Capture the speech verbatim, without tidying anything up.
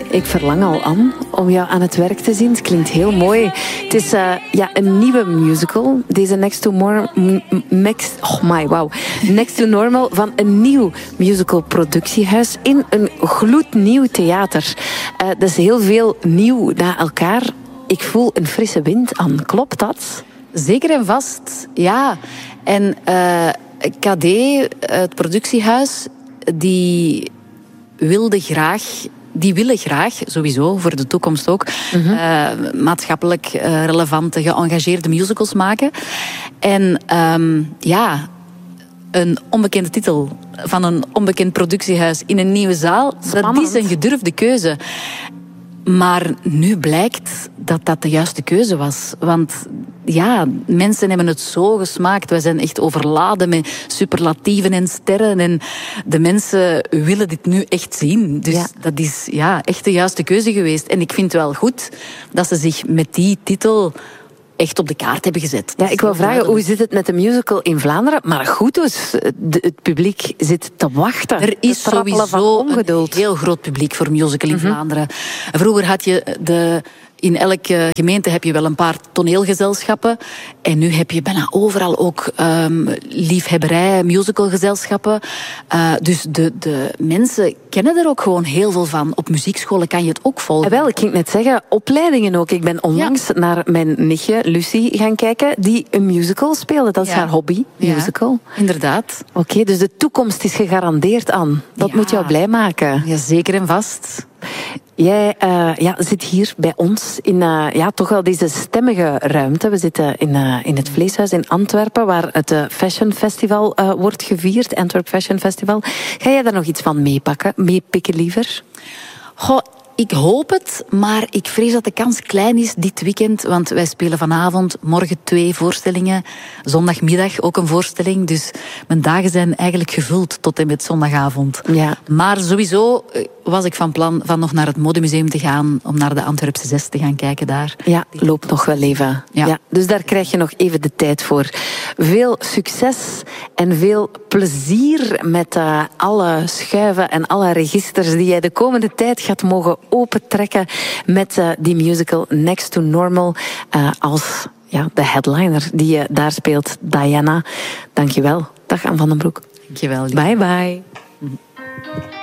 Ik verlang al, Anne, om jou aan het werk te zien. Het klinkt heel mooi. Het is uh, ja, een nieuwe musical. Deze Next to More... Next, oh my, wow. Next to Normal van een nieuw musical productiehuis in een gloednieuw theater. Uh, dat is heel veel nieuw na elkaar. Ik voel een frisse wind, Anne. Klopt dat? Zeker en vast, ja. En uh, K D, het productiehuis, die wilde graag... Die willen graag, sowieso, voor de toekomst ook, mm-hmm. uh, maatschappelijk uh, relevante, geëngageerde musicals maken. En um, ja, een onbekende titel van een onbekend productiehuis in een nieuwe zaal, Spannend. Dat is een gedurfde keuze. Maar nu blijkt dat dat de juiste keuze was. Want ja, mensen hebben het zo gesmaakt. Wij zijn echt overladen met superlatieven en sterren. En de mensen willen dit nu echt zien. Dus ja. dat is ja, echt de juiste keuze geweest. En ik vind het wel goed dat ze zich met die titel echt op de kaart hebben gezet. Ja, ik wil vragen, hoe zit het met de musical in Vlaanderen? Maar goed dus, de, het publiek zit te wachten. Er is sowieso een heel groot publiek voor musical in mm-hmm. Vlaanderen. Vroeger had je de... In elke gemeente heb je wel een paar toneelgezelschappen. En nu heb je bijna overal ook um, liefhebberij, musicalgezelschappen. Uh, dus de, de mensen kennen er ook gewoon heel veel van. Op muziekscholen kan je het ook volgen. Ja, wel, ik ging net zeggen, opleidingen ook. Ik ben onlangs ja. naar mijn nichtje Lucie gaan kijken, die een musical speelde. Dat is ja. haar hobby, musical. Ja, inderdaad. Oké, okay, dus de toekomst is gegarandeerd, Anne. Dat ja. moet jou blij maken. Ja, zeker en vast. Jij uh, ja, zit hier bij ons in uh, ja, toch wel deze stemmige ruimte. We zitten in, uh, in het Vleeshuis in Antwerpen, waar het uh, Fashion Festival uh, wordt gevierd. Antwerp Fashion Festival. Ga jij daar nog iets van meepakken, meepikken liever? Goh, ik hoop het, maar ik vrees dat de kans klein is dit weekend. Want wij spelen vanavond, morgen twee voorstellingen. Zondagmiddag ook een voorstelling. Dus mijn dagen zijn eigenlijk gevuld tot en met zondagavond. Ja. Maar sowieso was ik van plan van nog naar het Modemuseum te gaan, om naar de Antwerpse Zes te gaan kijken daar. Ja, loopt nog wel even. Ja. Ja, dus daar krijg je nog even de tijd voor. Veel succes en veel plezier met uh, alle schuiven en alle registers die jij de komende tijd gaat mogen opentrekken met uh, die musical Next to Normal uh, als ja, de headliner die je daar speelt, Diana. Dankjewel. Dag Anne van den Broek. Dankjewel. Bye bye.